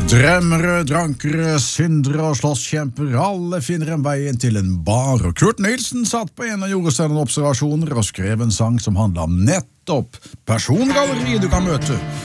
Drømmere, drankere, syndere og slåsskjemper, alle finner en vei inn til en bar, og Kurt Nilsen satt på en og gjorde seg noen observasjoner og skrev en sang som handler om nettopp persongalleriet du kan møte